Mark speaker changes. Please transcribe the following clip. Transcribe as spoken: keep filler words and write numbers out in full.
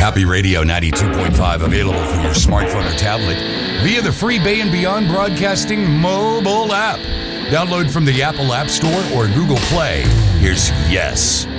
Speaker 1: Happy Radio ninety-two point five available for your smartphone or tablet via the free Bay and Beyond Broadcasting mobile app. Download from the Apple App Store or Google Play. Here's Yes.